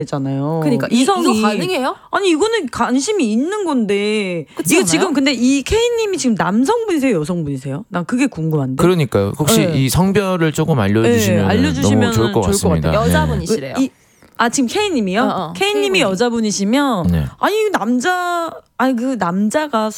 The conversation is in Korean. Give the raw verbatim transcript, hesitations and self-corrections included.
잖아요. 그러니까 이성이 이거 가능해요? 아니 이거는 관심이 있는 건데 그렇지 이거 않아요? 지금 근데 이 K님이 지금 남성분이세요, 여성분이세요? 난 그게 궁금한데. 그러니까요. 혹시 네. 이 성별을 조금 알려주시면, 네, 알려주시면 너무 좋을 것 좋을 것 같습니다. 같아요. 여자분이시래요. 이, 아 지금 K님이요? 어, 어, K님이 K분이. 여자분이시면 네. 아니 남자 아니 그 남자가